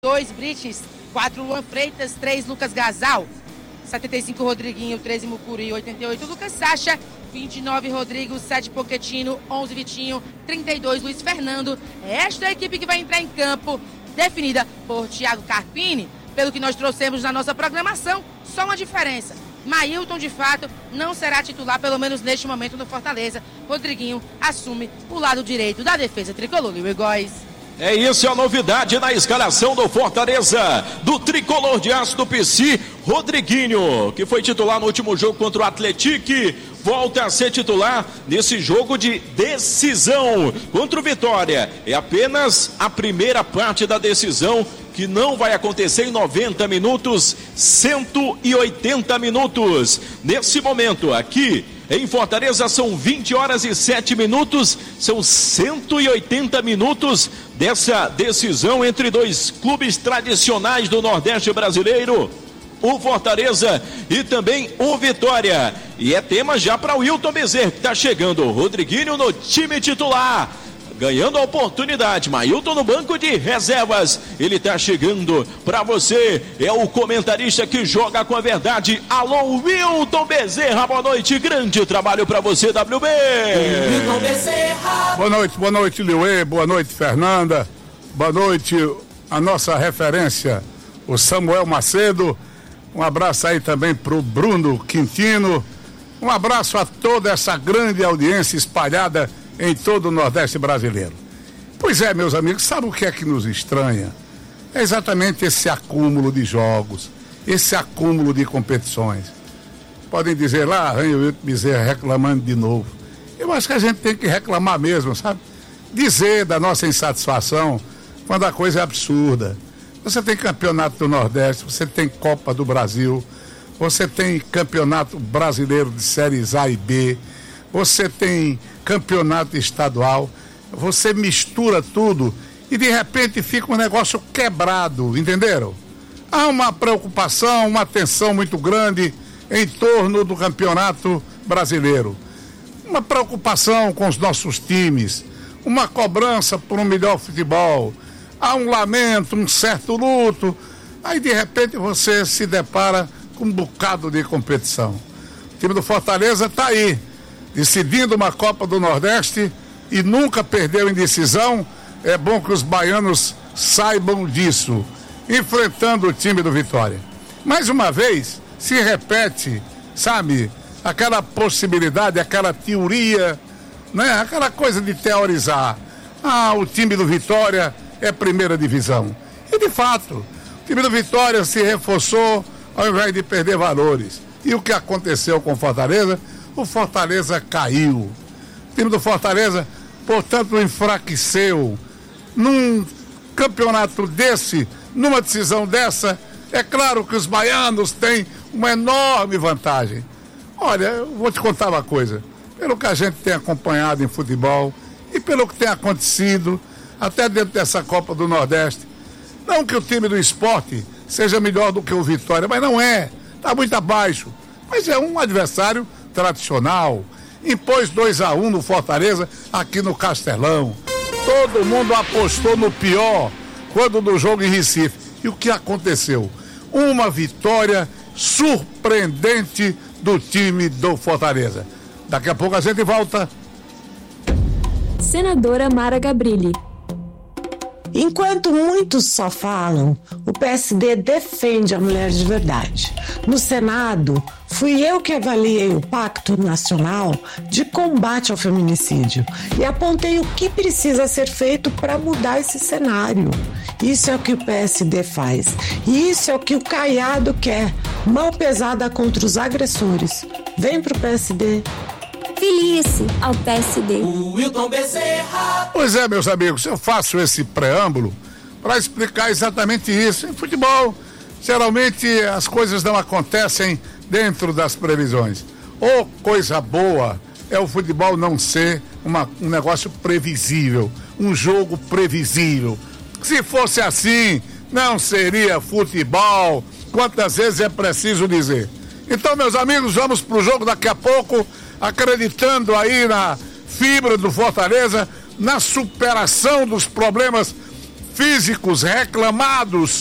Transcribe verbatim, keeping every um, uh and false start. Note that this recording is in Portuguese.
dois Brites, quatro Luan Freitas, três Lucas Gasal, setenta e cinco Rodriguinho, treze Mucuri, oitenta e oito Lucas Sacha, vinte e nove Rodrigo, sete Pochettino, onze Vitinho, trinta e dois Luiz Fernando. Esta é a equipe que vai entrar em campo, definida por Thiago Carpini. Pelo que nós trouxemos na nossa programação, só uma diferença: Mailton, de fato, não será titular, pelo menos neste momento, no Fortaleza. Rodriguinho assume o lado direito da defesa tricolor. Lil Góes. É isso, a novidade na escalação do Fortaleza, do tricolor de aço do P C, Rodriguinho, que foi titular no último jogo contra o Atlético, volta a ser titular nesse jogo de decisão contra o Vitória. É apenas a primeira parte da decisão, que não vai acontecer em noventa minutos, cento e oitenta minutos. Nesse momento aqui em Fortaleza são vinte horas e sete minutos, são cento e oitenta minutos dessa decisão entre dois clubes tradicionais do Nordeste brasileiro, o Fortaleza e também o Vitória. E é tema já para o Wilton Bezerra, que está chegando. O Rodriguinho no time titular, ganhando a oportunidade. Mailton no banco de reservas. Ele está chegando para você. É o comentarista que joga com a verdade. Alô, Wilton Bezerra. Boa noite. Grande trabalho para você, W B. Wilton Bezerra. Boa noite, boa noite, Liuê. Boa noite, Fernanda. Boa noite, a nossa referência, o Samuel Macedo. Um abraço aí também pro Bruno Quintino. Um abraço a toda essa grande audiência espalhada em todo o Nordeste brasileiro. Pois é, meus amigos, sabe o que é que nos estranha? É exatamente esse acúmulo de jogos, esse acúmulo de competições. Podem dizer lá, arranha o Wilton Bezerra reclamando de novo. Eu acho que a gente tem que reclamar mesmo, sabe? Dizer da nossa insatisfação quando a coisa é absurda. Você tem campeonato do Nordeste, você tem Copa do Brasil, você tem campeonato brasileiro de séries A e B, você tem campeonato estadual, você mistura tudo e de repente fica um negócio quebrado, entenderam? Há uma preocupação, uma tensão muito grande em torno do campeonato brasileiro, uma preocupação com os nossos times, uma cobrança por um melhor futebol, há um lamento, um certo luto, aí de repente você se depara com um bocado de competição. O time do Fortaleza está aí, decidindo uma Copa do Nordeste e nunca perdeu em decisão. É bom que os baianos saibam disso, enfrentando o time do Vitória. Mais uma vez se repete, sabe, aquela possibilidade, aquela teoria, né? Aquela coisa de teorizar. Ah, o time do Vitória é primeira divisão. E de fato, o time do Vitória se reforçou ao invés de perder valores. E o que aconteceu com o Fortaleza? O Fortaleza caiu. O time do Fortaleza, portanto, enfraqueceu. Num campeonato desse, numa decisão dessa, é claro que os baianos têm uma enorme vantagem. Olha, eu vou te contar uma coisa. Pelo que a gente tem acompanhado em futebol e pelo que tem acontecido até dentro dessa Copa do Nordeste, não que o time do Sport seja melhor do que o Vitória, mas não é. Está muito abaixo. Mas é um adversário tradicional. Impôs dois a um no Fortaleza, aqui no Castelão. Todo mundo apostou no pior quando do jogo em Recife. E o que aconteceu? Uma vitória surpreendente do time do Fortaleza. Daqui a pouco a gente volta. Senadora Mara Gabrilli. Enquanto muitos só falam, o P S D defende a mulher de verdade. No Senado, fui eu que avaliei o Pacto Nacional de Combate ao Feminicídio e apontei o que precisa ser feito para mudar esse cenário. Isso é o que o P S D faz. E isso é o que o Caiado quer. Mão pesada contra os agressores. Vem pro P S D. Filie-se ao P S D. O Wilton Bezerra. Pois é, meus amigos, eu faço esse preâmbulo para explicar exatamente isso. Em futebol, geralmente as coisas não acontecem dentro das previsões. Ou coisa boa é o futebol não ser uma, um negócio previsível, um jogo previsível. Se fosse assim, não seria futebol. Quantas vezes é preciso dizer? Então, meus amigos, vamos pro jogo daqui a pouco, acreditando aí na fibra do Fortaleza, na superação dos problemas físicos reclamados